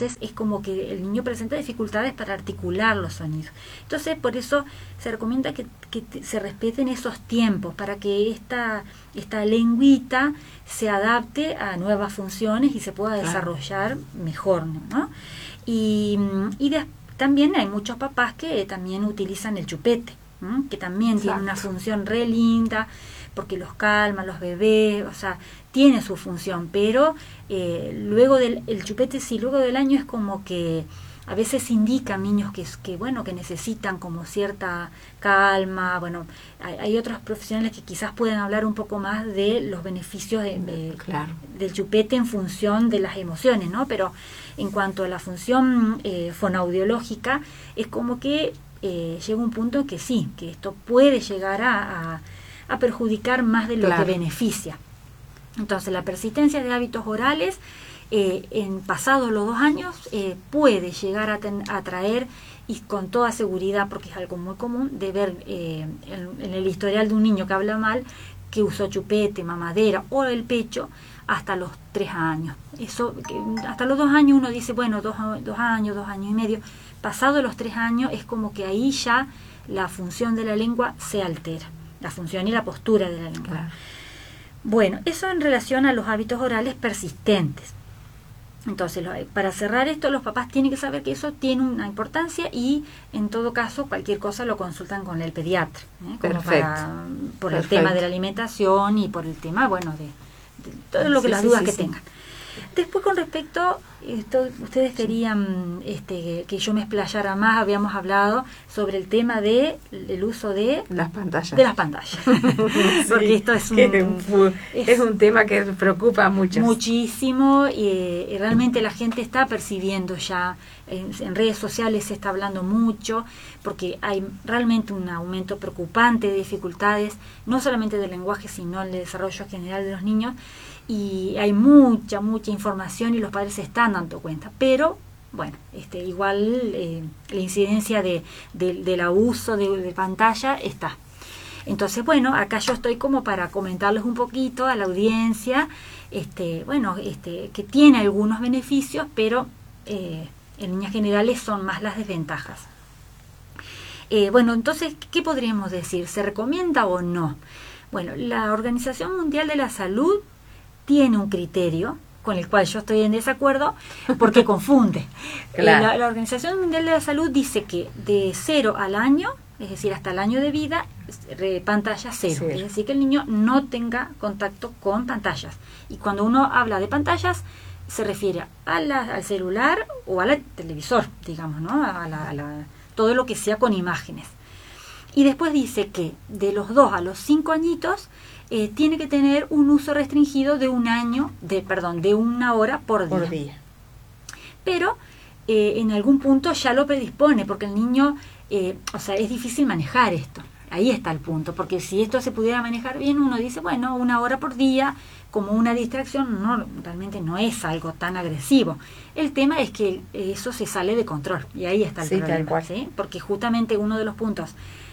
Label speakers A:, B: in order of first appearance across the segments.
A: entonces es como que el niño presenta dificultades para articular los sonidos. Entonces por eso se recomienda que se respeten esos tiempos para que esta lengüita se adapte a nuevas funciones y se pueda desarrollar mejor, ¿no? Y también hay muchos papás que también utilizan el chupete, ¿no? Que también tiene una función re linda, porque los calma, los bebés, o sea, tiene su función, pero luego el chupete sí, luego del año es como que a veces indican niños que necesitan como cierta calma. Bueno, hay otros profesionales que quizás pueden hablar un poco más de los beneficios del chupete en función de las emociones, ¿no? Pero en cuanto a la función fonoaudiológica, es como que llega un punto en que sí, que esto puede llegar a perjudicar más de lo que beneficia. Entonces, la persistencia de hábitos orales en pasados los 2 años puede llegar a traer, y con toda seguridad, porque es algo muy común de ver en el historial de un niño que habla mal, que usó chupete, mamadera o el pecho hasta los 3 años. Eso, hasta los 2 años uno dice, bueno, 2 años, 2 años y medio. Pasado los 3 años es como que ahí ya la función de la lengua se altera, la función y la postura de la lengua. Bueno, eso en relación a los hábitos orales persistentes. Entonces, para cerrar esto, los papás tienen que saber que eso tiene una importancia, y en todo caso cualquier cosa lo consultan con el pediatra, por el tema de la alimentación y por el tema, bueno, de todo lo que las dudas que tengan. Después, con respecto, ustedes querían que yo me explayara más. Habíamos hablado sobre el tema del uso de
B: las pantallas.
A: Porque esto es
B: un tema que preocupa mucho.
A: Muchísimo, y realmente la gente está percibiendo ya, en redes sociales se está hablando mucho, porque hay realmente un aumento preocupante de dificultades, no solamente del lenguaje, sino el desarrollo general de los niños. Y hay mucha información y los padres se están dando cuenta, pero bueno, igual la incidencia del abuso de pantalla está. Entonces, bueno, acá yo estoy como para comentarles un poquito a la audiencia, que tiene algunos beneficios, pero en líneas generales son más las desventajas. Bueno, entonces, ¿qué podríamos decir? ¿Se recomienda o no? Bueno, la Organización Mundial de la Salud tiene un criterio con el cual yo estoy en desacuerdo, porque confunde. La Organización Mundial de la Salud dice que de 0 al año, es decir, hasta el año de vida, pantalla 0. Es decir, que el niño no tenga contacto con pantallas. Y cuando uno habla de pantallas, se refiere al celular o al televisor, digamos, ¿no? Todo lo que sea con imágenes. Y después dice que de los 2 a los 5 añitos tiene que tener un uso restringido de 1 hora por día. Pero en algún punto ya lo predispone, porque el niño, es difícil manejar esto. Ahí está el punto, porque si esto se pudiera manejar bien, uno dice, bueno, 1 hora por día como una distracción, realmente no es algo tan agresivo. El tema es que eso se sale de control, y ahí está el problema, tal cual. ¿Sí? Porque justamente uno de los puntos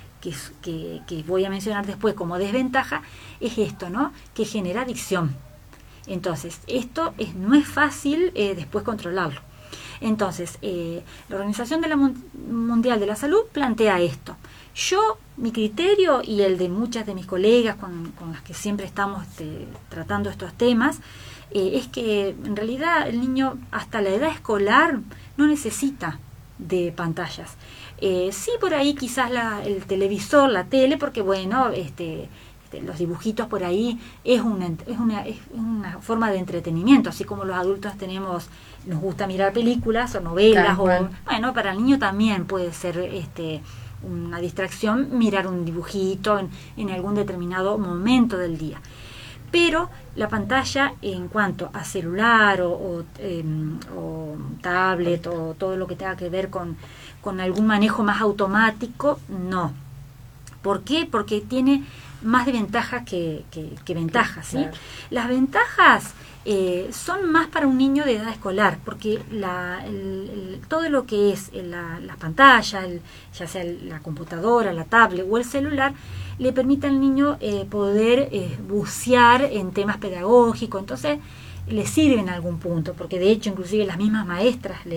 A: que voy a mencionar después como desventaja es esto, ¿no? Que genera adicción. Entonces, esto no es fácil después controlarlo. Entonces, la Organización Mundial de la Salud plantea esto. Mi criterio y el de muchas de mis colegas con las que siempre estamos tratando estos temas, es que en realidad el niño hasta la edad escolar no necesita de pantallas. Sí, por ahí quizás el televisor, la tele, porque bueno, los dibujitos por ahí es una forma de entretenimiento, así como los adultos nos gusta mirar películas o novelas, bueno, para el niño también puede ser una distracción mirar un dibujito en algún determinado momento del día. Pero la pantalla, en cuanto a celular o tablet o todo lo que tenga que ver con algún manejo más automático, no. ¿Por qué? Porque tiene más de ventajas que ventajas, ¿sí? Claro. Las ventajas son más para un niño de edad escolar, porque todo lo que es la pantalla, ya sea la computadora, la tablet o el celular, le permite al niño poder bucear en temas pedagógicos. Entonces le sirve en algún punto, porque de hecho inclusive las mismas maestras